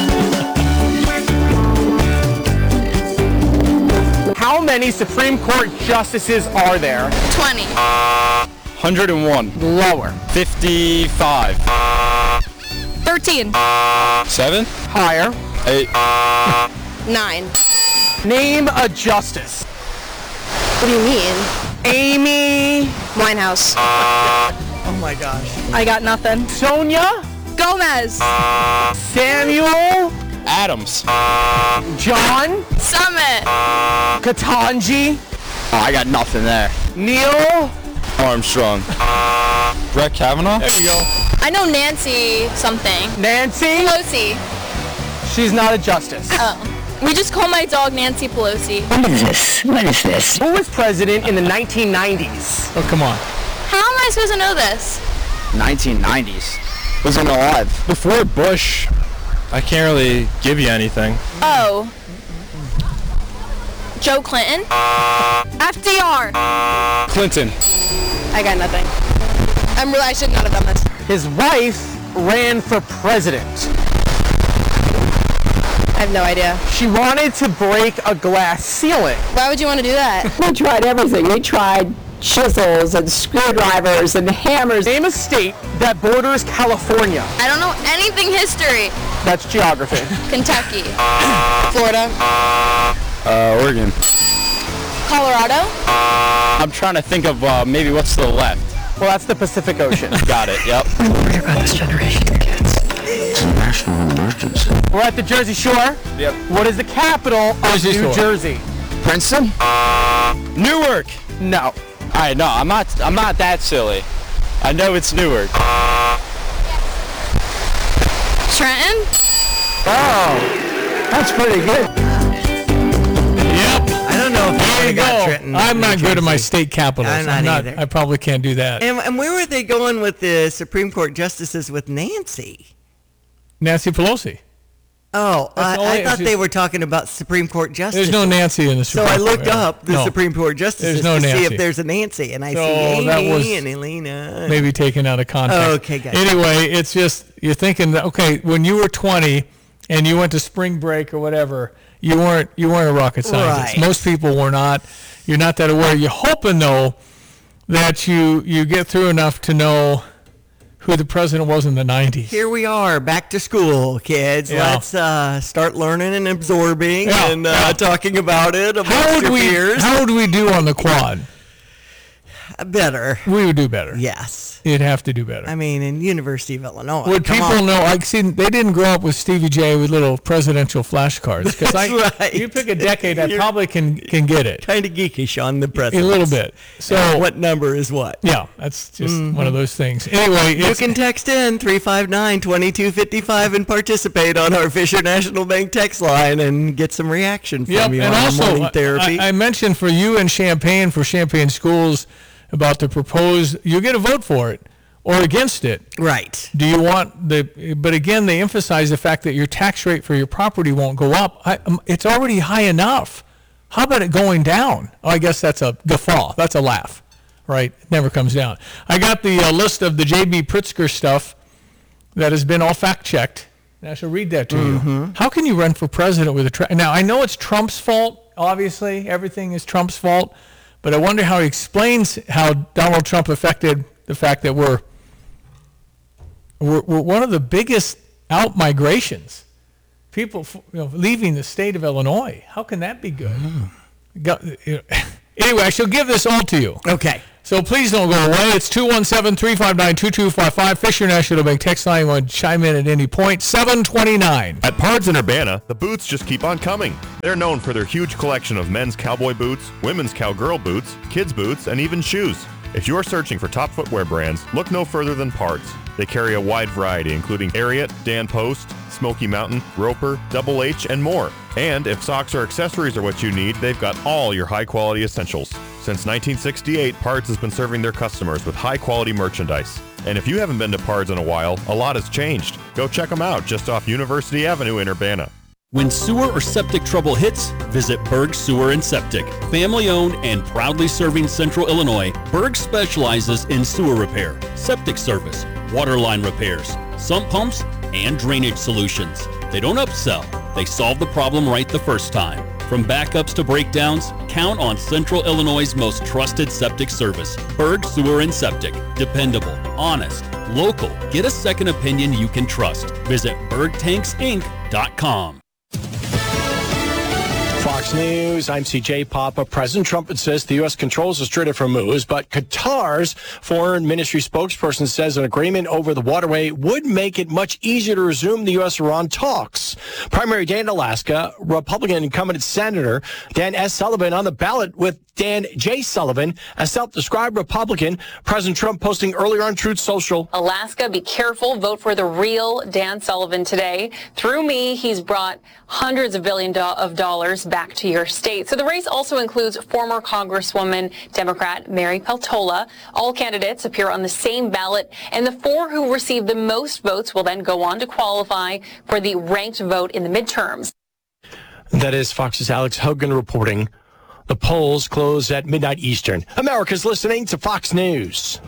How many Supreme Court justices are there? twenty. one hundred one. Lower. fifty-five. thirteen. Seven. Higher. Eight. nine. Name a justice. What do you mean? Amy Winehouse. Oh my gosh. I got nothing. Sonia Gomez. Samuel Adams. John Summit. Katanji Oh, I got nothing there. Neil Armstrong. Brett Kavanaugh. There you go. I know Nancy something. Nancy Pelosi. She's not a justice. Oh. We just call my dog Nancy Pelosi. What is this? What is this? Who was president in the nineteen nineties? Oh, come on. How am I supposed to know this? nineteen nineties. Wasn't alive. Before Bush, I can't really give you anything. Oh. Joe Clinton. F D R. Clinton. I got nothing. I'm really, I should not have done this. His wife ran for president. I have no idea. She wanted to break a glass ceiling. Why would you want to do that? We tried everything. We tried chisels and screwdrivers and hammers. Name a state that borders California. I don't know anything history. That's geography. Kentucky. Florida. Uh, Oregon. Colorado. I'm trying to think of uh, maybe what's to the left. Well, that's the Pacific Ocean. Got it, yep. Worried about this generation of kids. It's a national emergency. We're at the Jersey Shore. Yep. What is the capital of Jersey New Shore. Jersey? Princeton? Newark. No. All right, no, I'm not. I'm not that silly. I know it's Newark. Trenton. Oh, that's pretty good. Yep. I don't know if There you got go. Trenton. I'm not New good at my Jersey. state capitals. I'm not I'm not, either. I probably can't do that. And, and where were they going with the Supreme Court justices with Nancy? Nancy Pelosi. Oh, That's I, all I it- thought it's they just- were talking about Supreme Court justices. There's no Nancy in the So Supreme I Court. looked up the No. Supreme Court justices There's no to see Nancy. if there's a Nancy, and I So see Amy that was and Elena. Maybe taken out of context. Oh, okay, gotcha. Anyway, it's just, you're thinking, that, okay, when you were twenty and you went to spring break or whatever, you weren't you weren't a rocket scientist. Right. Most people were not. You're not that aware. You're hoping, though, that you, you get through enough to know who the president was in the nineties. Here we are, back to school, kids. Yeah. Let's uh, start learning and absorbing Yeah, and uh, yeah. talking about it amongst How would your we peers. how would we do on the quad? Better. We would do better. Yes. You'd have to do better. I mean, in University of Illinois. Would come people on. know? Like, see, they didn't grow up with Stevie J with little presidential flashcards. Because That's I, right. you pick a decade, I You're probably can can get it Kind of geekish on the a president. little bit. So And what number is what? yeah, that's just Mhm. one of those things. Anyway, You it's, can text in three five nine, two two five five and participate on our Fisher National Bank text line and get some reaction from yep, you and on also morning I- therapy. I, I mentioned for you in Champaign for Champaign schools about the proposed. You get a vote for it or against it. right. Do you want the? But again, they emphasize the fact that your tax rate for your property won't go up. I, um, it's already high enough. How about it going down? Oh, I guess that's a guffaw. That's a laugh, right? It never comes down. I got the uh, list of the J B Pritzker stuff that has been all fact checked And I shall read that to Mhm. you. How can you run for president with a tra- now? I know it's Trump's fault. Obviously, everything is Trump's fault. But I wonder how he explains how Donald Trump affected the fact that we're we're, we're one of the biggest out migrations. People, you know, leaving the state of Illinois. How can that be good? Go, you know, anyway, I shall give this all to you. Okay. So please don't go away. It's two one seven, three five nine, two two five five. Fisher National Bank text line. You want to chime in at any point. seven twenty-nine. At Pards in Urbana, the boots just keep on coming. They're known for their huge collection of men's cowboy boots, women's cowgirl boots, kids' boots, and even shoes. If you're searching for top footwear brands, look no further than Pards. They carry a wide variety, including Ariat, Dan Post, Smoky Mountain, Roper, Double H, and more. And if socks or accessories are what you need, they've got all your high-quality essentials. Since nineteen sixty-eight, Pards has been serving their customers with high-quality merchandise. And if you haven't been to Pards in a while, a lot has changed. Go check them out just off University Avenue in Urbana. When sewer or septic trouble hits, visit Berg Sewer and Septic. Family-owned and proudly serving Central Illinois, Berg specializes in sewer repair, septic service, water line repairs, sump pumps, and drainage solutions. They don't upsell. They solve the problem right the first time. From backups to breakdowns, count on Central Illinois' most trusted septic service, Berg Sewer and Septic. Dependable, honest, local. Get a second opinion you can trust. Visit berg tanks inc dot com. Fox News, I'm C J Papa. President Trump insists the U S controls the Strait of Hormuz, but Qatar's foreign ministry spokesperson says an agreement over the waterway would make it much easier to resume the U S-Iran talks. Primary day in Alaska, Republican incumbent Senator Dan S. Sullivan on the ballot with Dan J. Sullivan, a self-described Republican. President Trump posting earlier on Truth Social. Alaska, be careful. Vote for the real Dan Sullivan today. Through me, he's brought hundreds of billions of dollars back to your state. So the race also includes former Congresswoman Democrat Mary Peltola. All candidates appear on the same ballot, and the four who receive the most votes will then go on to qualify for the ranked vote in the midterms. That is Fox's Alex Hogan reporting. The polls close at midnight Eastern. America's listening to Fox News.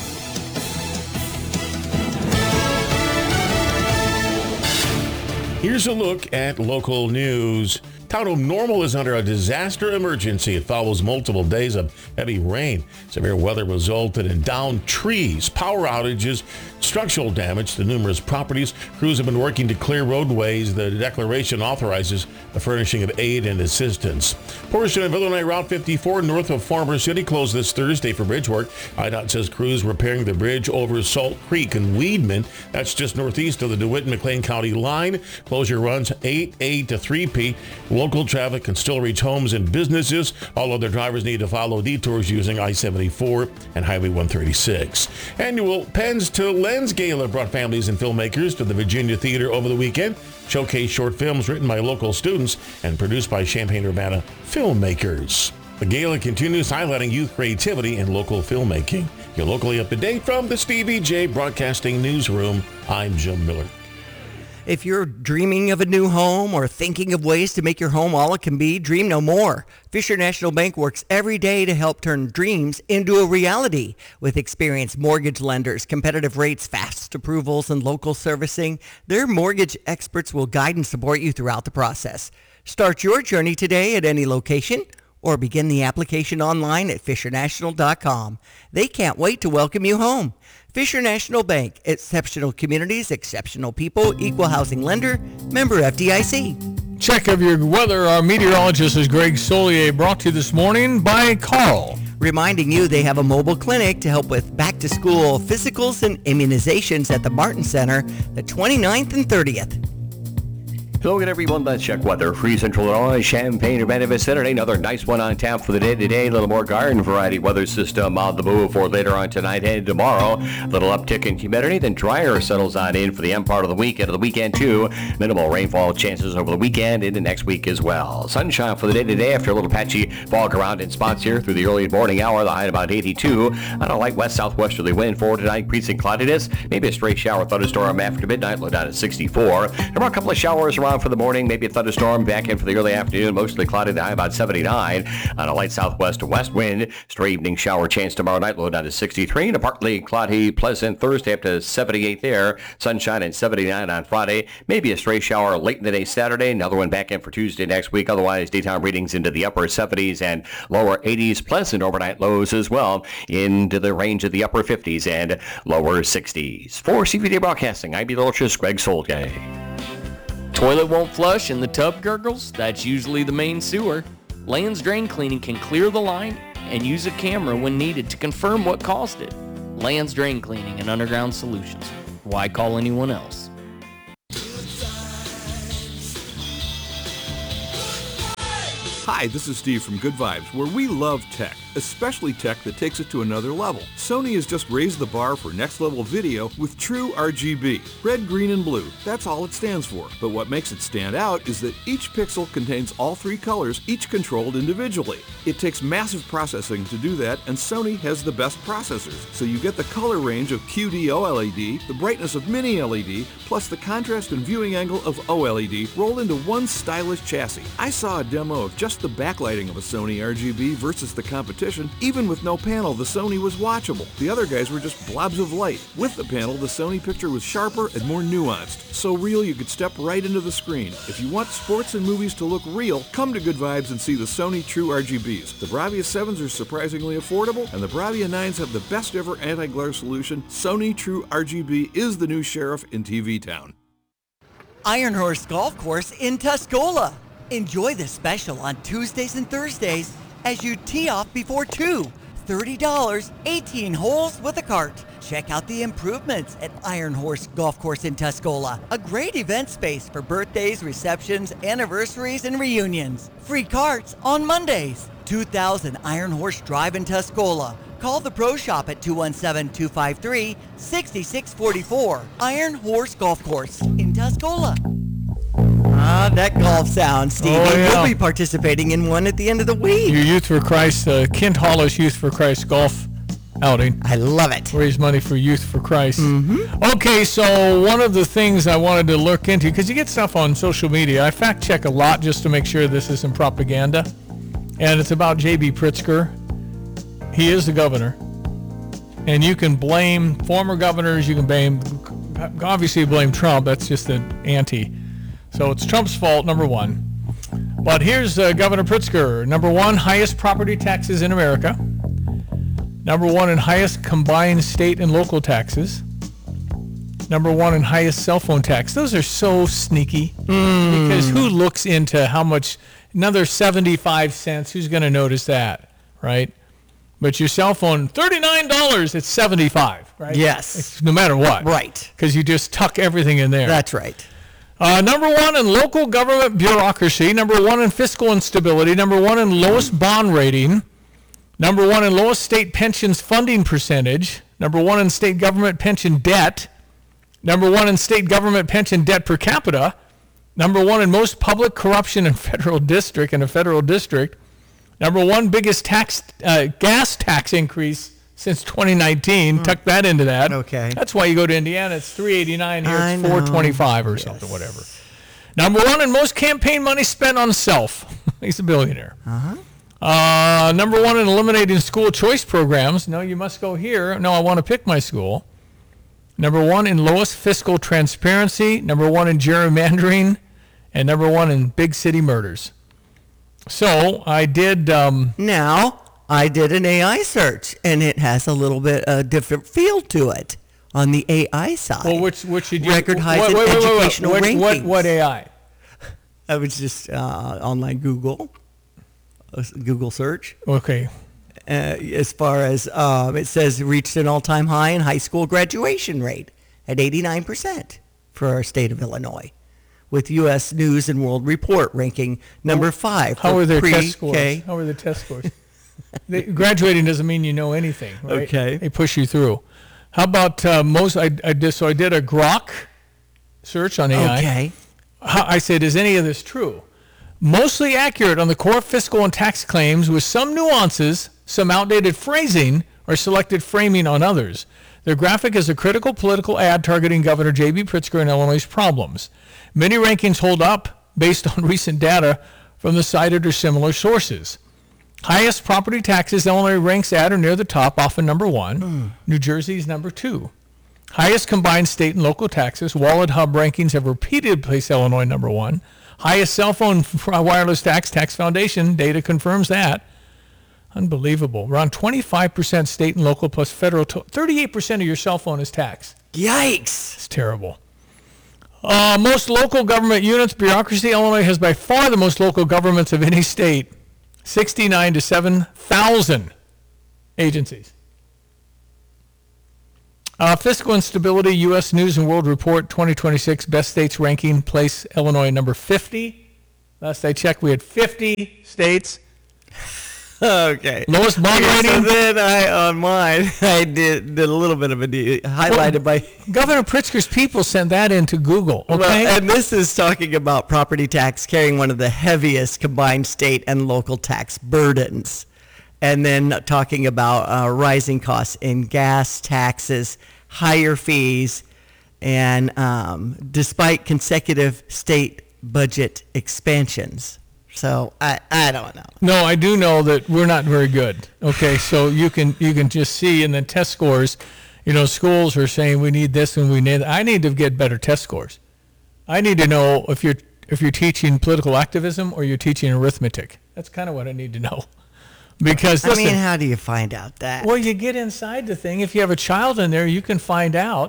Here's a look at local news. Town of Normal is under a disaster emergency. It follows multiple days of heavy rain. Severe weather resulted in downed trees, power outages, structural damage to numerous properties. Crews have been working to clear roadways. The declaration authorizes the furnishing of aid and assistance. Portion of Illinois Route fifty-four north of Farmer City closed this Thursday for bridge work. I D O T says crews repairing the bridge over Salt Creek in Weedman. That's just northeast of the DeWitt-McLean County line. Closure runs eight A to three P. Local traffic can still reach homes and businesses. All other drivers need to follow detours using I seventy-four and Highway one thirty-six. Annual Pens to Lens Gala brought families and filmmakers to the Virginia Theater over the weekend. Showcase short films written by local students and produced by Champaign-Urbana filmmakers. The gala continues highlighting youth creativity and local filmmaking. You're locally up to date from the Stevie J Broadcasting Newsroom. I'm Jim Miller. If you're dreaming of a new home or thinking of ways to make your home all it can be, dream no more. Fisher National Bank works every day to help turn dreams into a reality. With experienced mortgage lenders, competitive rates, fast approvals, and local servicing, their mortgage experts will guide and support you throughout the process. Start your journey today at any location or begin the application online at fisher national dot com. They can't wait to welcome you home. Fisher National Bank, exceptional communities, exceptional people, equal housing lender, member F D I C. Check of your weather. Our meteorologist is Greg Solier, brought to you this morning by Carl. Reminding you they have a mobile clinic to help with back-to-school physicals and immunizations at the Martin Center the twenty-ninth and thirtieth. Hello again, everyone. Let's check weather. Free Central Illinois, Champaign-Urbana vicinity. Another nice one on tap for the day today. A little more garden variety weather system on the move for later on tonight and tomorrow. A little uptick in humidity, then drier settles on in for the end part of the week and of the weekend too. Minimal rainfall chances over the weekend into next week as well. Sunshine for the day today after a little patchy fog around in spots here through the early morning hour. The high at about eighty-two. On a light west southwesterly wind for tonight. Increasing cloudiness. Maybe a stray shower thunderstorm after midnight. Low down at sixty-four. There are a couple of showers around on for the morning, maybe a thunderstorm back in for the early afternoon. Mostly cloudy, the high about seventy-nine. On a light southwest to west wind. Stray evening shower chance tomorrow night, low down to sixty-three. And a partly cloudy, pleasant Thursday up to seventy-eight there. Sunshine and seventy-nine on Friday. Maybe a stray shower late in the day Saturday. Another one back in for Tuesday next week. Otherwise, daytime readings into the upper seventies and lower eighties. Pleasant overnight lows as well into the range of the upper fifties and lower sixties. For C V T Broadcasting, I'm Ultra's Greg Solgay. Toilet won't flush and the tub gurgles? That's usually the main sewer. Lands Drain Cleaning can clear the line and use a camera when needed to confirm what caused it. Lands Drain Cleaning and Underground Solutions. Why call anyone else? Hi, this is Steve from Good Vibes, where we love tech, especially tech that takes it to another level. Sony has just raised the bar for next-level video with True R G B. Red, green, and blue. That's all it stands for. But what makes it stand out is that each pixel contains all three colors, each controlled individually. It takes massive processing to do that, and Sony has the best processors. So you get the color range of Q D O L E D, the brightness of Mini L E D, plus the contrast and viewing angle of O L E D rolled into one stylish chassis. I saw a demo of just the backlighting of a Sony R G B versus the competition. Even with no panel, the Sony was watchable. The other guys were just blobs of light. With the panel, the Sony picture was sharper and more nuanced. So real you could step right into the screen. If you want sports and movies to look real, come to Good Vibes and see the Sony True R G Bs. The Bravia sevens are surprisingly affordable, and the Bravia nines have the best ever anti-glare solution. Sony True R G B is the new sheriff in T V town. Iron Horse Golf Course in Tuscola. Enjoy the special on Tuesdays and Thursdays as you tee off before two. thirty dollars, eighteen holes with a cart. Check out the improvements at Iron Horse Golf Course in Tuscola. A great event space for birthdays, receptions, anniversaries, and reunions. Free carts on Mondays. two thousand Iron Horse Drive in Tuscola. Call the Pro Shop at two one seven, two five three, six six four four. Iron Horse Golf Course in Tuscola. Ah, that golf sound, Steve. Oh, yeah. You'll be participating in one at the end of the week. Your Youth for Christ, uh, Kent Hollis Youth for Christ golf outing. I love it. Raise money for Youth for Christ. Mm-hmm. Okay, so one of the things I wanted to look into, because you get stuff on social media, I fact check a lot just to make sure this isn't propaganda, and it's about J B Pritzker. He is the governor, and you can blame former governors, you can blame, obviously blame Trump, that's just an anti. So it's Trump's fault, number one. But here's uh, Governor Pritzker. Number one, highest property taxes in America. Number one in highest combined state and local taxes. Number one in highest cell phone tax. Those are so sneaky. Mm. Because who looks into how much, another seventy-five cents, who's going to notice that, right? But your cell phone, thirty-nine dollars, it's seventy-five, right? Yes. It's no matter what. Right. Because you just tuck everything in there. That's right. Uh, number one in local government bureaucracy. Number one in fiscal instability. Number one in lowest bond rating. Number one in lowest state pensions funding percentage. Number one in state government pension debt. Number one in state government pension debt per capita. Number one in most public corruption in federal district in a federal district. Number one biggest tax uh, gas tax increase since twenty nineteen. Mm. Tuck that into that. Okay. That's why you go to Indiana. It's three eighty-nine here. It's I four know. twenty-five or Yes. something, whatever. Number one in most campaign money spent on self. He's a billionaire. Uh-huh. Uh, number one in eliminating school choice programs. No, you must go here. No, I want to pick my school. Number one in lowest fiscal transparency. Number one in gerrymandering. And number one in big city murders. So I did. Um, now, I did an A I search, and it has a little bit a different feel to it on the A I side. well, which which did you Record highs wait, in wait, wait, wait, wait. educational What, rankings. what what A I? I was just uh, on my Google, uh, Google search. Okay. Uh, as far as um, it says, reached an all-time high in high school graduation rate at eighty-nine percent for our state of Illinois, with U S News and World Report ranking number five. How for are their pre-K. test scores? How are the test scores? They, graduating doesn't mean you know anything, right? Okay. They push you through. How about uh, most? I, I did so. I did a Grok search on A I. Okay. How, I said, is any of this true? Mostly accurate on the core fiscal and tax claims, with some nuances, some outdated phrasing, or selected framing on others. Their graphic is a critical political ad targeting Governor J B Pritzker and Illinois' problems. Many rankings hold up based on recent data from the cited or similar sources. Highest property taxes, Illinois ranks at or near the top, often number one. Mm. New Jersey is number two. Highest combined state and local taxes, Wallet Hub rankings have repeatedly placed Illinois number one. Highest cell phone wireless tax, Tax Foundation data confirms that. Unbelievable. Around twenty-five percent state and local plus federal. To- thirty-eight percent of your cell phone is tax. Yikes. It's terrible. Uh, most local government units, bureaucracy, Illinois has by far the most local governments of any state. sixty-nine to seven thousand agencies. Uh, fiscal instability, U S News and World Report twenty twenty-six best states ranking place Illinois number fifty. Last I checked, we had fifty states. Okay. Lowest bond okay, rating. So then I, on mine, I did, did a little bit of a de- highlighted well, by... Governor Pritzker's people sent that into Google, okay? Well, and this is talking about property tax carrying one of the heaviest combined state and local tax burdens. And then talking about uh, rising costs in gas, taxes, higher fees, and um, despite consecutive state budget expansions. So I, I don't know. No, I do know that we're not very good. Okay, so you can you can just see in the test scores, you know, schools are saying we need this and we need that. I need to get better test scores. I need to know if you're if you're teaching political activism or you're teaching arithmetic. That's kind of what I need to know. Because listen, I mean, how do you find out that? Well, you get inside the thing. If you have a child in there, you can find out.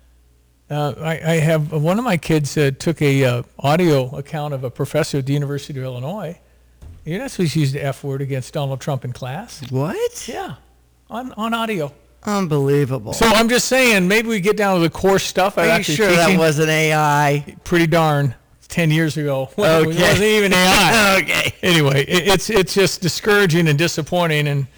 Uh, I, I have one of my kids uh, took a uh, audio account of a professor at the University of Illinois. You're not supposed to use the F word against Donald Trump in class. What? Yeah, on on audio. Unbelievable. So I'm just saying, maybe we get down to the core stuff. Are you sure that wasn't A I? Pretty darn. ten years ago. Okay. It wasn't even A I. Okay. Anyway, it, it's it's just discouraging and disappointing. And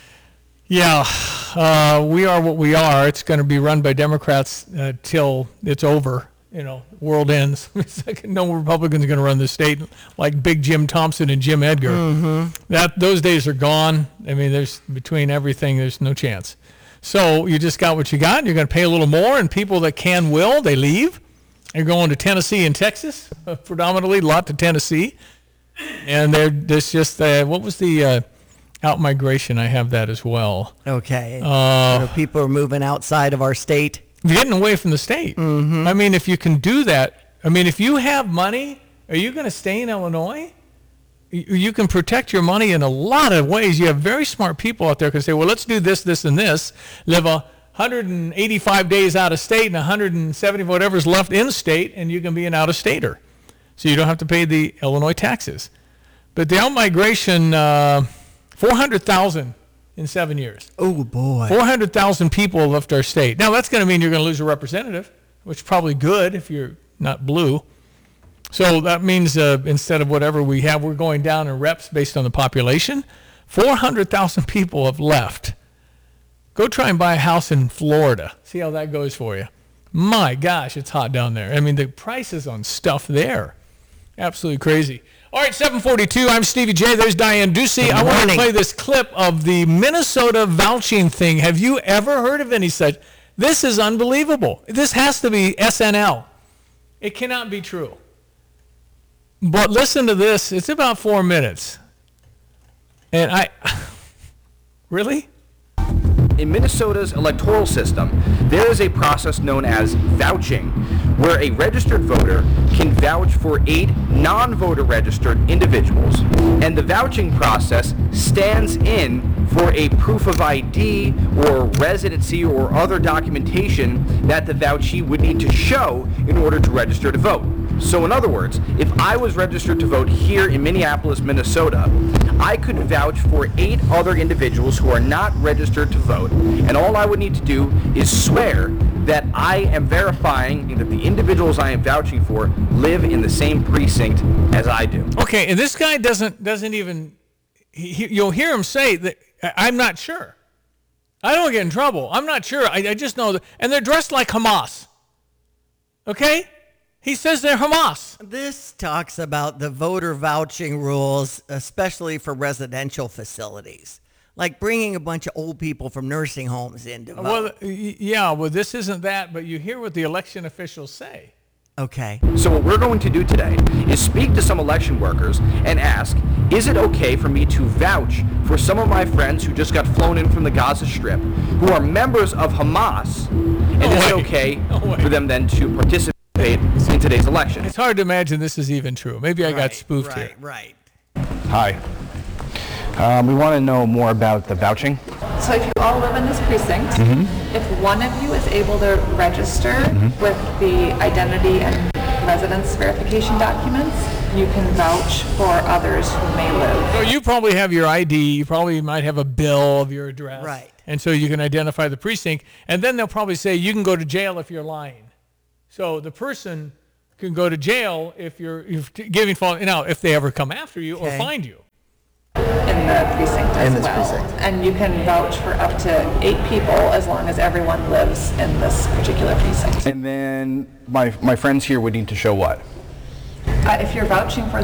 yeah, uh, we are what we are. It's going to be run by Democrats uh, till it's over. You know, world ends. It's like no Republicans are going to run the state like Big Jim Thompson and Jim Edgar. Mm-hmm. That those days are gone. I mean, there's between everything, there's no chance. So you just got what you got. And you're going to pay a little more, and people that can will they leave. They're going to Tennessee and Texas, uh, predominantly, a lot to Tennessee. And they're there's just, uh, what was the uh, out-migration? I have that as well. Okay. Uh, so people are moving outside of our state. Getting away from the state. Mm-hmm. I mean, if you can do that, I mean, if you have money, are you going to stay in Illinois? You, you can protect your money in a lot of ways. You have very smart people out there who can say, well, let's do this, this, and this. Live a one hundred eighty-five days out of state and one hundred seventy whatever's left in state, and you can be an out-of-stater. So you don't have to pay the Illinois taxes. But the out-migration, uh, four hundred thousand in seven years. Oh, boy. four hundred thousand people left our state. Now, that's going to mean you're going to lose a representative, which is probably good if you're not blue. So that means uh, instead of whatever we have, we're going down in reps based on the population. four hundred thousand people have left. Go try and buy a house in Florida. See how that goes for you. My gosh, it's hot down there. I mean, the prices on stuff there, absolutely crazy. All right, seven forty-two, I'm Stevie J. There's Diane Ducey. I want to play this clip of the Minnesota vouching thing. Have you ever heard of any such? This is unbelievable. This has to be S N L. It cannot be true. But listen to this. It's about four minutes. And I... Really? In Minnesota's electoral system, there is a process known as vouching, where a registered voter can vouch for eight non-voter registered individuals, and the vouching process stands in for a proof of I D or residency or other documentation that the vouchee would need to show in order to register to vote. So in other words, if I was registered to vote here in Minneapolis, Minnesota, I could vouch for eight other individuals who are not registered to vote, and all I would need to do is swear that I am verifying that the individuals I am vouching for live in the same precinct as I do. Okay, and this guy doesn't doesn't even, he, he, you'll hear him say that, I'm not sure. I don't get in trouble. I'm not sure. I, I just know that, and they're dressed like Hamas. Okay? He says they're Hamas. This talks about the voter vouching rules, especially for residential facilities, like bringing a bunch of old people from nursing homes in to vote. Well, yeah, well, this isn't that, but you hear what the election officials say. Okay. So what we're going to do today is speak to some election workers and ask, is it okay for me to vouch for some of my friends who just got flown in from the Gaza Strip, who are members of Hamas, and No is way. it okay No way. for them then to participate in today's election? It's hard to imagine this is even true. Maybe I got spoofed right, here. Right. Hi. Um, we want to know more about the vouching. So if you all live in this precinct, Mm-hmm. if one of you is able to register Mhm. with the identity and residence verification documents, you can vouch for others who may live. So you probably have your I D. You probably might have a bill of your address. Right. And so you can identify the precinct. And then they'll probably say you can go to jail if you're lying. So the person can go to jail if you're, if giving false. Now, if they ever come after you or Okay. find you. In the precinct as In this well. precinct. And you can vouch for up to eight people as long as everyone lives in this particular precinct. And then my my friends here would need to show what? Uh, if you're vouching for